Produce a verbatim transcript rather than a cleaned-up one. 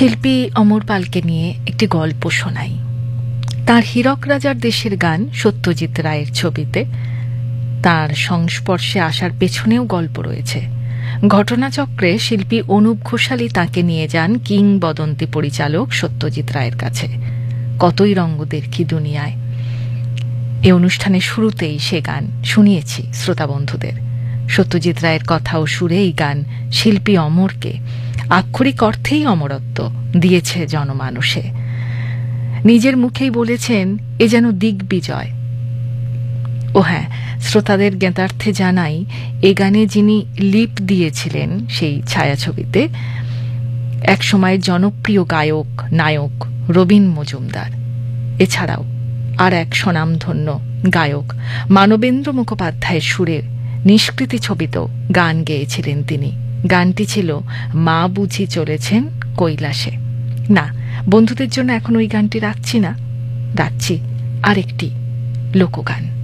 শিল্পী অমর পালকে নিয়ে একটি গল্প শোনাই। তার হীরক রাজার দেশের গান সত্যজিৎ রায়ের ছবিতে তার সংস্পর্শে আসার পেছনেও গল্প রয়েছে। ঘটনাচক্রে শিল্পী অনুপ ঘোষালী তাকে নিয়ে যান কিংবদন্তি পরিচালক সত্যজিৎ রায়ের কাছে। কতই রঙ্গদেরকি দুনিয়ায়। এ অনুষ্ঠানের শুরুতেই সে গান শুনিয়েছি শ্রোতা বন্ধুদের। সত্যজিৎ রায়ের কথা ও সুরে এই গান শিল্পী অমরকে আক্ষরিক অর্থেই অমরত্ব দিয়েছে জনমানুষে। নিজের মুখেই বলেছেন এ যেন দিগ্বিজয়। ও হ্যাঁ, শ্রোতাদের জ্ঞাতার্থে জানাই, এ গানে যিনি লিপ দিয়েছিলেন সেই ছায়াছবিতে এক সময়ের জনপ্রিয় গায়ক নায়ক রবীন মজুমদার। এছাড়াও আর এক স্বনামধন্য গায়ক মানবেন্দ্র মুখোপাধ্যায়ের সুরে নিষ্কৃতি ছবিতেও গান গেয়েছিলেন তিনি। গানটি ছিল মা বুঝি চলেছেন কৈলাসে। না, বন্ধুদের জন্য এখন ওই গানটি রাখছি না, রাখছি আরেকটি লোকগান।